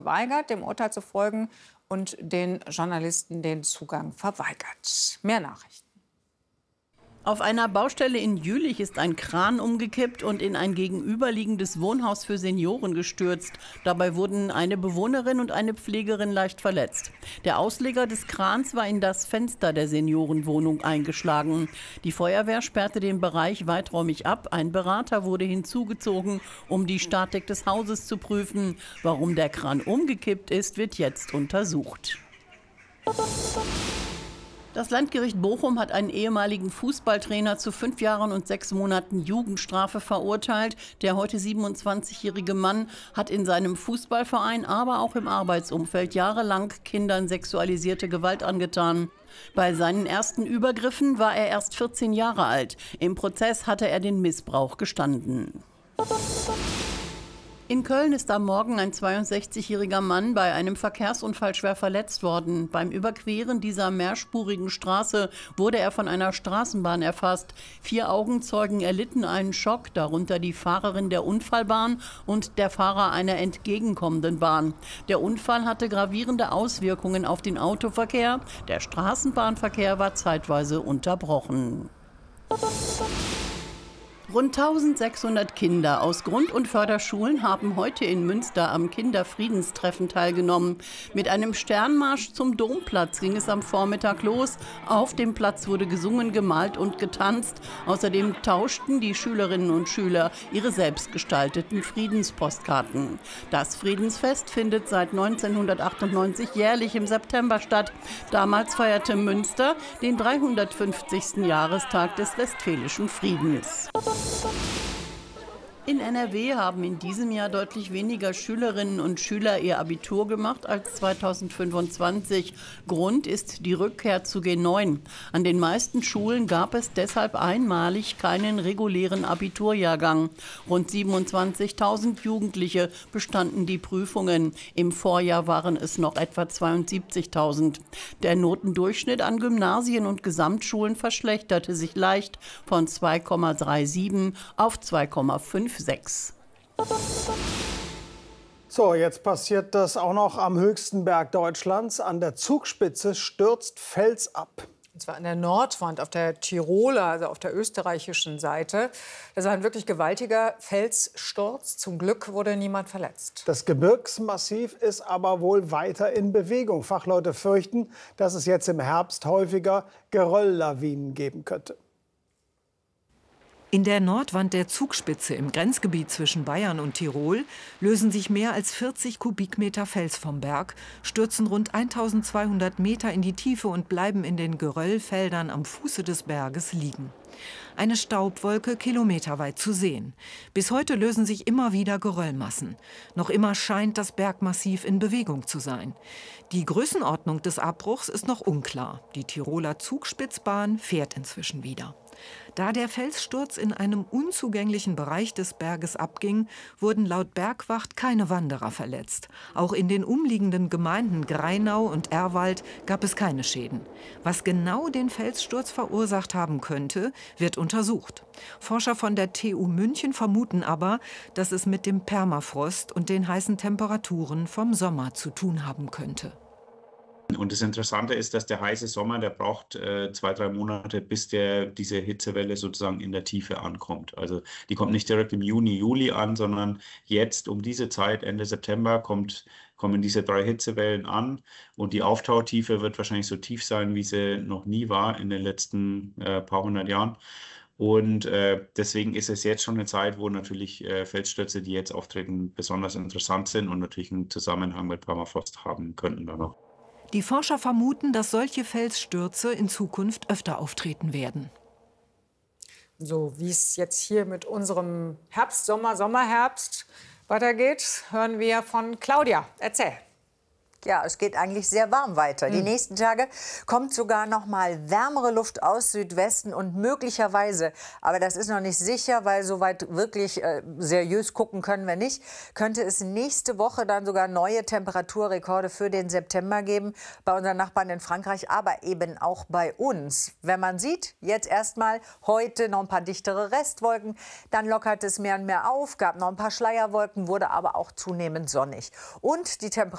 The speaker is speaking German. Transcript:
verweigert, dem Urteil zu folgen und den Journalisten den Zugang verweigert. Mehr Nachrichten. Auf einer Baustelle in Jülich ist ein Kran umgekippt und in ein gegenüberliegendes Wohnhaus für Senioren gestürzt. Dabei wurden eine Bewohnerin und eine Pflegerin leicht verletzt. Der Ausleger des Krans war in das Fenster der Seniorenwohnung eingeschlagen. Die Feuerwehr sperrte den Bereich weiträumig ab. Ein Berater wurde hinzugezogen, um die Statik des Hauses zu prüfen. Warum der Kran umgekippt ist, wird jetzt untersucht. Das Landgericht Bochum hat einen ehemaligen Fußballtrainer zu 5 Jahren und 6 Monaten Jugendstrafe verurteilt. Der heute 27-jährige Mann hat in seinem Fußballverein, aber auch im Arbeitsumfeld jahrelang Kindern sexualisierte Gewalt angetan. Bei seinen ersten Übergriffen war er erst 14 Jahre alt. Im Prozess hatte er den Missbrauch gestanden. In Köln ist am Morgen ein 62-jähriger Mann bei einem Verkehrsunfall schwer verletzt worden. Beim Überqueren dieser mehrspurigen Straße wurde er von einer Straßenbahn erfasst. 4 Augenzeugen erlitten einen Schock, darunter die Fahrerin der Unfallbahn und der Fahrer einer entgegenkommenden Bahn. Der Unfall hatte gravierende Auswirkungen auf den Autoverkehr. Der Straßenbahnverkehr war zeitweise unterbrochen. Rund 1600 Kinder aus Grund- und Förderschulen haben heute in Münster am Kinderfriedenstreffen teilgenommen. Mit einem Sternmarsch zum Domplatz ging es am Vormittag los. Auf dem Platz wurde gesungen, gemalt und getanzt. Außerdem tauschten die Schülerinnen und Schüler ihre selbstgestalteten Friedenspostkarten. Das Friedensfest findet seit 1998 jährlich im September statt. Damals feierte Münster den 350. Jahrestag des Westfälischen Friedens. In NRW haben in diesem Jahr deutlich weniger Schülerinnen und Schüler ihr Abitur gemacht als 2025. Grund ist die Rückkehr zu G9. An den meisten Schulen gab es deshalb einmalig keinen regulären Abiturjahrgang. Rund 27.000 Jugendliche bestanden die Prüfungen. Im Vorjahr waren es noch etwa 72.000. Der Notendurchschnitt an Gymnasien und Gesamtschulen verschlechterte sich leicht von 2,37 auf 2,56. So, jetzt passiert das auch noch am höchsten Berg Deutschlands. An der Zugspitze stürzt Fels ab. Und zwar an der Nordwand, auf der Tiroler, also auf der österreichischen Seite. Das war ein wirklich gewaltiger Felssturz. Zum Glück wurde niemand verletzt. Das Gebirgsmassiv ist aber wohl weiter in Bewegung. Fachleute fürchten, dass es jetzt im Herbst häufiger Gerölllawinen geben könnte. In der Nordwand der Zugspitze im Grenzgebiet zwischen Bayern und Tirol lösen sich mehr als 40 Kubikmeter Fels vom Berg, stürzen rund 1200 Meter in die Tiefe und bleiben in den Geröllfeldern am Fuße des Berges liegen. Eine Staubwolke kilometerweit zu sehen. Bis heute lösen sich immer wieder Geröllmassen. Noch immer scheint das Bergmassiv in Bewegung zu sein. Die Größenordnung des Abbruchs ist noch unklar. Die Tiroler Zugspitzbahn fährt inzwischen wieder. Da der Felssturz in einem unzugänglichen Bereich des Berges abging, wurden laut Bergwacht keine Wanderer verletzt. Auch in den umliegenden Gemeinden Greinau und Erwald gab es keine Schäden. Was genau den Felssturz verursacht haben könnte, wird untersucht. Forscher von der TU München vermuten aber, dass es mit dem Permafrost und den heißen Temperaturen vom Sommer zu tun haben könnte. Und das Interessante ist, dass der heiße Sommer, der braucht 2-3 Monate, bis diese Hitzewelle sozusagen in der Tiefe ankommt. Also die kommt nicht direkt im Juni, Juli an, sondern jetzt um diese Zeit, Ende September, kommen diese 3 Hitzewellen an. Und die Auftautiefe wird wahrscheinlich so tief sein, wie sie noch nie war in den letzten paar hundert Jahren. Und deswegen ist es jetzt schon eine Zeit, wo natürlich Felsstürze, die jetzt auftreten, besonders interessant sind und natürlich einen Zusammenhang mit Permafrost haben könnten dann noch. Die Forscher vermuten, dass solche Felsstürze in Zukunft öfter auftreten werden. So wie es jetzt hier mit unserem Herbst, Sommerherbst weitergeht, hören wir von Claudia. Erzähl. Ja, es geht eigentlich sehr warm weiter. Die nächsten Tage kommt sogar noch mal wärmere Luft aus Südwesten und möglicherweise, aber das ist noch nicht sicher, weil soweit wirklich seriös gucken können wir nicht, könnte es nächste Woche dann sogar neue Temperaturrekorde für den September geben bei unseren Nachbarn in Frankreich, aber eben auch bei uns. Wenn man sieht, jetzt erstmal heute noch ein paar dichtere Restwolken, dann lockert es mehr und mehr auf, gab noch ein paar Schleierwolken, wurde aber auch zunehmend sonnig. Und die Temperatur